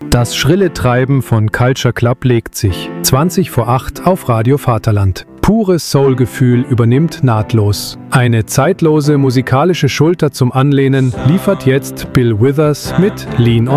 Das schrille Treiben von Culture Club legt sich. 20 vor 8 auf Radio Vaterland. Pures Soulgefühl übernimmt nahtlos. Eine zeitlose musikalische Schulter zum Anlehnen liefert jetzt Bill Withers mit Lean on